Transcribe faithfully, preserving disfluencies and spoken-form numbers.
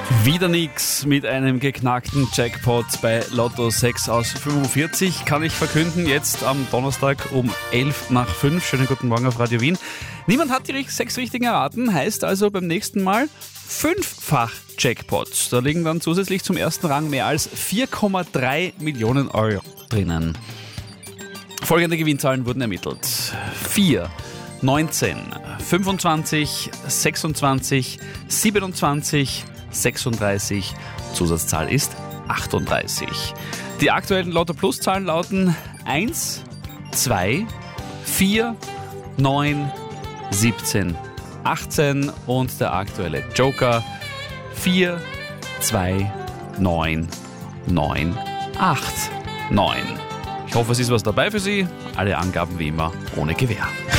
Wieder nix mit einem geknackten Jackpot bei Lotto sechs aus fünfundvierzig. Kann ich verkünden, jetzt am Donnerstag um elf nach fünf. Schönen guten Morgen auf Radio Wien. Niemand hat die sechs richtigen erraten, heißt also beim nächsten Mal fünffach Jackpot. Da liegen dann zusätzlich zum ersten Rang mehr als vier Komma drei Millionen Euro drinnen. Folgende Gewinnzahlen wurden ermittelt. vier, neunzehn, fünfundzwanzig, sechsundzwanzig, siebenundzwanzig, sechsunddreißig, Zusatzzahl ist achtunddreißig. Die aktuellen Lotto-Plus-Zahlen lauten eins, zwei, vier, neun, siebzehn, achtzehn und der aktuelle Joker vier, zwei, neun, neun, acht, neun. Ich hoffe, es ist was dabei für Sie. Alle Angaben wie immer ohne Gewähr.